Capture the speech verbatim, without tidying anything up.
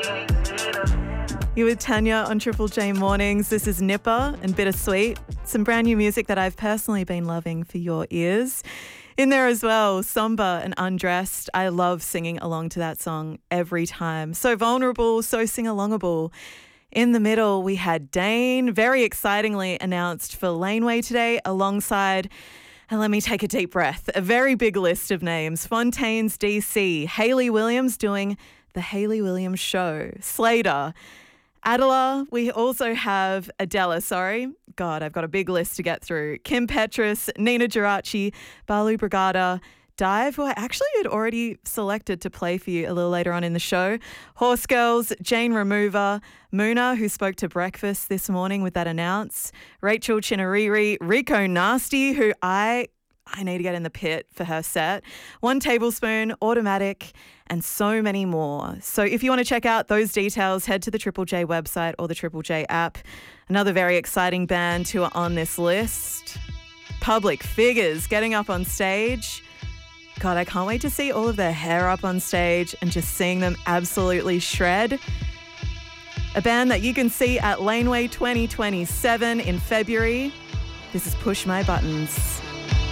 You with Tanya on Triple J Mornings. This is Nipper and Bittersweet. Some brand new music that I've personally been loving for your ears. In there as well, Somber and Undressed. I love singing along to that song every time. So vulnerable, so sing-alongable. In the middle, we had Dane, very excitingly announced for Laneway today, alongside, and let me take a deep breath, a very big list of names. Fontaines D C, Hayley Williams doing The Hayley Williams Show, Slater, Adela. We also have Adela, sorry. God, I've got a big list to get through. Kim Petras, Nina Geraci, Balu Brigada, Dive, who I actually had already selected to play for you a little later on in the show. Horse Girls, Jane Remover, Muna, who spoke to Breakfast this morning with that announce, Rachel Chinariri, Rico Nasty, who I... I need to get in the pit for her set. One Tablespoon, Automatic, and so many more. So if you want to check out those details, head to the Triple J website or the Triple J app. Another very exciting band who are on this list. Public Figures getting up on stage. God, I can't wait to see all of their hair up on stage and just seeing them absolutely shred. A band that you can see at Laneway twenty twenty-seven in February. This is Push My Buttons.